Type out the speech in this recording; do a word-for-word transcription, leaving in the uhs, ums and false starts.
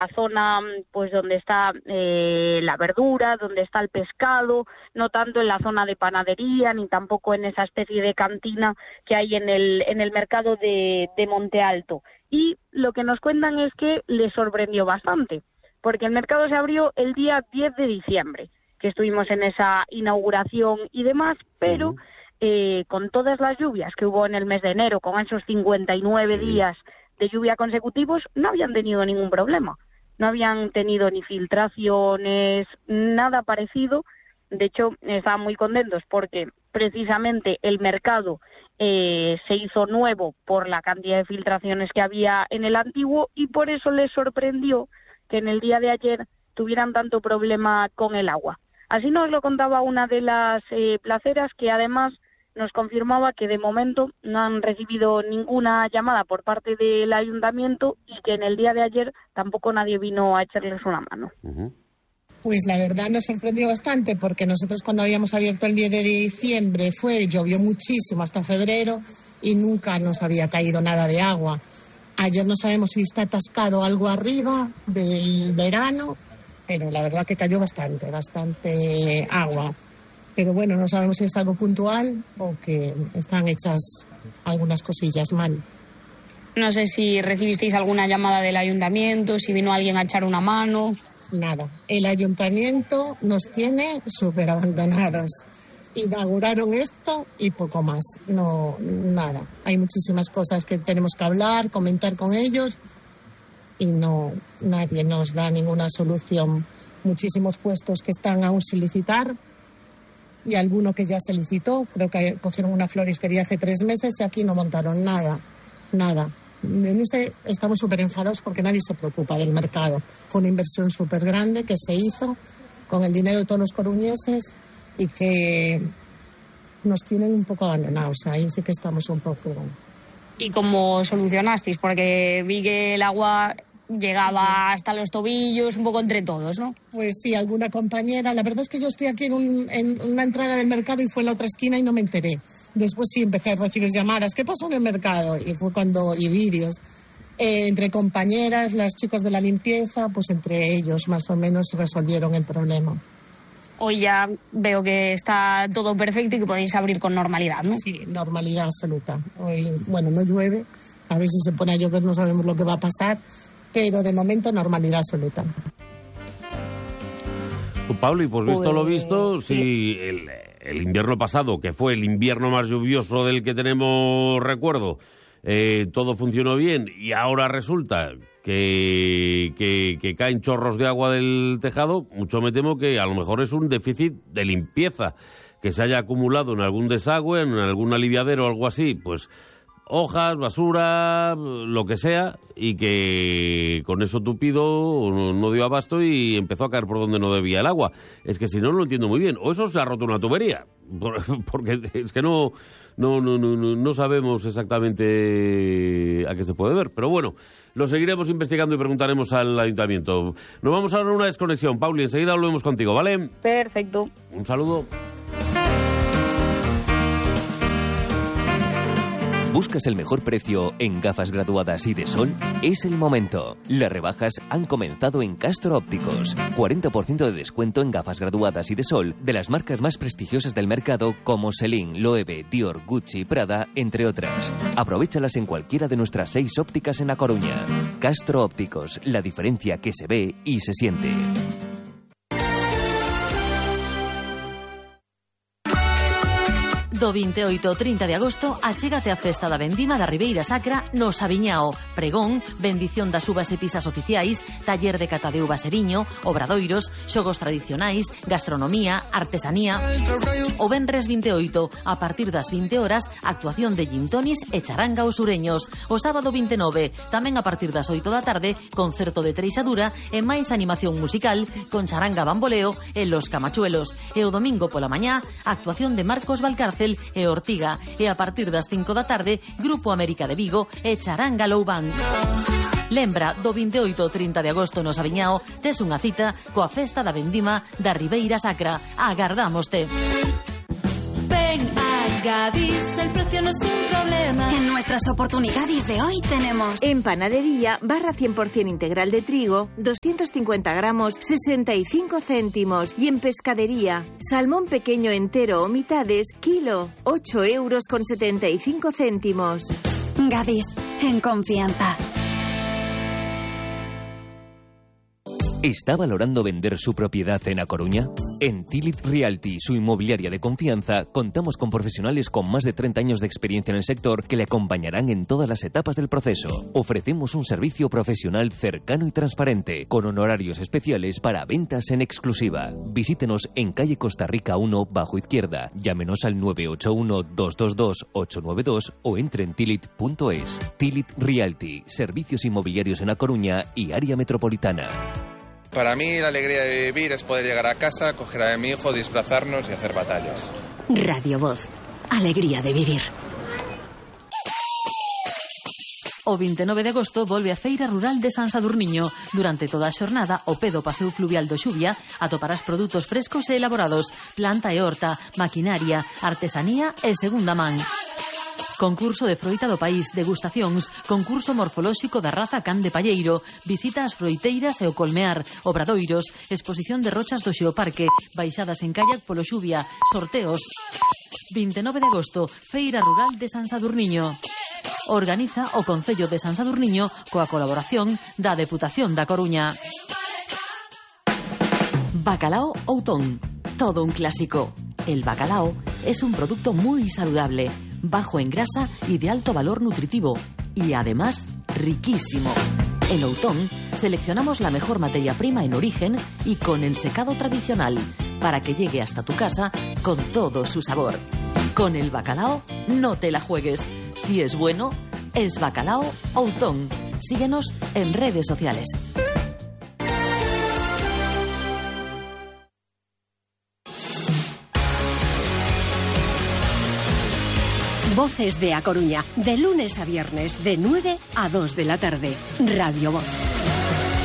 la zona pues donde está eh, la verdura, donde está el pescado, no tanto en la zona de panadería ni tampoco en esa especie de cantina que hay en el en el mercado de, de Monte Alto. Y lo que nos cuentan es que les sorprendió bastante, porque el mercado se abrió el día diez de diciembre, que estuvimos en esa inauguración y demás, pero eh, con todas las lluvias que hubo en el mes de enero, con esos cincuenta y nueve sí. días de lluvia consecutivos, no habían tenido ningún problema. No habían tenido ni filtraciones, nada parecido. De hecho, estaban muy contentos porque precisamente el mercado eh, se hizo nuevo por la cantidad de filtraciones que había en el antiguo y por eso les sorprendió que en el día de ayer tuvieran tanto problema con el agua. Así nos lo contaba una de las eh, placeras, que además nos confirmaba que de momento no han recibido ninguna llamada por parte del ayuntamiento y que en el día de ayer tampoco nadie vino a echarles una mano. Uh-huh. Pues la verdad nos sorprendió bastante, porque nosotros cuando habíamos abierto el diez de diciembre fue, llovió muchísimo hasta febrero y nunca nos había caído nada de agua. Ayer no sabemos si está atascado algo arriba del verano, pero la verdad que cayó bastante, bastante agua. Pero bueno, no sabemos si es algo puntual o que están hechas algunas cosillas mal. No sé si recibisteis alguna llamada del ayuntamiento, si vino alguien a echar una mano. Nada. El ayuntamiento nos tiene súper abandonados. Inauguraron esto y poco más. No, nada. Hay muchísimas cosas que tenemos que hablar, comentar con ellos y no, nadie nos da ninguna solución. Muchísimos puestos que están aún sin licitar y alguno que ya se licitó. Creo que pusieron una floristería hace tres meses y aquí no montaron nada, nada. En ese estamos súper enfadados porque nadie se preocupa del mercado. Fue una inversión súper grande que se hizo con el dinero de todos los coruñeses y que nos tienen un poco abandonados. Ahí sí que estamos un poco... ¿Y cómo solucionasteis? Porque vi que el agua llegaba hasta los tobillos, un poco entre todos, ¿no? Pues sí, alguna compañera. La verdad es que yo estoy aquí en, un, en una entrada del mercado y fue en la otra esquina y no me enteré. Después sí empecé a recibir llamadas. ¿Qué pasó en el mercado? Y fue cuando... y vídeos. Eh, entre compañeras, los chicos de la limpieza, pues entre ellos más o menos resolvieron el problema. Hoy ya veo que está todo perfecto y que podéis abrir con normalidad, ¿no? Sí, normalidad absoluta. Hoy, bueno, no llueve. A ver si se pone a llover, no sabemos lo que va a pasar. Pero de momento normalidad absoluta. Pablo, y pues visto pues, lo visto, sí. si el, el invierno pasado, que fue el invierno más lluvioso del que tenemos recuerdo, eh, todo funcionó bien y ahora resulta que, que, que caen chorros de agua del tejado, mucho me temo que a lo mejor es un déficit de limpieza que se haya acumulado en algún desagüe, en algún aliviadero o algo así, pues... hojas, basura, lo que sea, y que con eso tupido no dio abasto y empezó a caer por donde no debía el agua. Es que si no, no lo entiendo muy bien. O eso se ha roto una tubería, porque es que no, no, no, no, no sabemos exactamente a qué se puede ver. Pero bueno, lo seguiremos investigando y preguntaremos al ayuntamiento. Nos vamos ahora a una desconexión. Pauli, enseguida volvemos contigo, ¿vale? Perfecto. Un saludo. ¿Buscas el mejor precio en gafas graduadas y de sol? Es el momento. Las rebajas han comenzado en Castro Ópticos. cuarenta por ciento de descuento en gafas graduadas y de sol de las marcas más prestigiosas del mercado como Celine, Loewe, Dior, Gucci, Prada, entre otras. Aprovéchalas en cualquiera de nuestras seis ópticas en A Coruña. Castro Ópticos, la diferencia que se ve y se siente. Do veintiocho ao trinta de agosto achégate a festa da vendima da Ribeira Sacra no Sabiñao. Pregón, bendición das uvas e pisas oficiais, taller de cata de uvas e viño, obradoiros, xogos tradicionais, gastronomía, artesanía. O venres veintiocho, a partir das vinte horas, actuación de gintonis e charanga aos sureños. O sábado veintinueve, tamén a partir das oito da tarde, concerto de treixadura e máis animación musical con charanga bamboleo e los camachuelos. E o domingo pola mañá, actuación de Marcos Valcárcel e Ortiga, e a partir das cinco da tarde Grupo América de Vigo e Charanga Low Band. Lembra, do veintiocho ao trinta de agosto no Sabiñao tes unha cita coa festa da vendima da Ribeira Sacra. Agardámoste. Ven aquí. Gadis, el precio no es un problema. En nuestras oportunidades de hoy tenemos... En panadería, barra cien por ciento integral de trigo, doscientos cincuenta gramos, sesenta y cinco céntimos. Y en pescadería, salmón pequeño entero o mitades, kilo, ocho euros con setenta y cinco céntimos. Gadis, en confianza. ¿Está valorando vender su propiedad en A Coruña? En Tilit Realty, su inmobiliaria de confianza, contamos con profesionales con más de treinta años de experiencia en el sector que le acompañarán en todas las etapas del proceso. Ofrecemos un servicio profesional cercano y transparente, con honorarios especiales para ventas en exclusiva. Visítenos en calle Costa Rica uno, bajo izquierda. Llámenos al nueve ocho uno, dos dos dos, ocho nueve dos o entre en tilit punto es. Tilit Realty, servicios inmobiliarios en A Coruña y área metropolitana. Para mí la alegría de vivir es poder llegar a casa, coger a mi hijo, disfrazarnos y hacer batallas. Radio Voz. Alegría de vivir. O veintinueve de agosto volve a Feira Rural de San Sadurniño. Durante toda a xornada, o pé do Paseo Fluvial do Xuvia, atoparás produtos frescos e elaborados, planta e horta, maquinaria, artesanía e segunda man. Concurso de froita do país, degustacións, concurso morfolóxico da raza can de palleiro, visita ás froiteiras e o colmear, obradoiros, exposición de rochas do Xeoparque, baixadas en kayak polo Xuvia, sorteos. veintinueve de agosto, Feira Rural de San Sadurniño. Organiza o Concello de San Sadurniño coa colaboración da Deputación da Coruña. Bacalao Outón. Todo un clásico. El bacalao es un producto muy saludable, bajo en grasa y de alto valor nutritivo, y además riquísimo. En Outón seleccionamos la mejor materia prima en origen y con ensecado tradicional, para que llegue hasta tu casa con todo su sabor. Con el bacalao no te la juegues. Si es bueno, es Bacalao Outón. Síguenos en redes sociales. Voces de A Coruña, de lunes a viernes, de nueve a dos de la tarde. Radio Voz.